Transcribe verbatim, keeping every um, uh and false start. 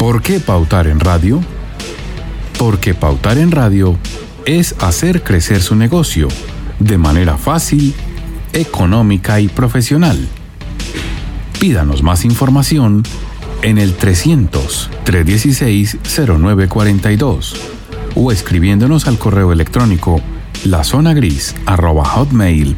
¿Por qué pautar en radio? Porque pautar en radio es hacer crecer su negocio de manera fácil, económica y profesional. Pídanos más información en el trescientos, trescientos dieciséis, cero nueve cuarenta y dos o escribiéndonos al correo electrónico lazonagris arroba hotmail